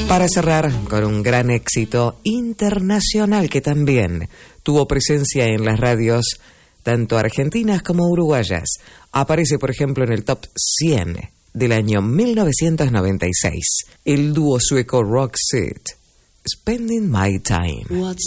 Para cerrar con un gran éxito internacional que también tuvo presencia en las radios tanto argentinas como uruguayas. Aparece, por ejemplo, en el top 100 del año 1996. El dúo sueco Roxette, Spending My Time.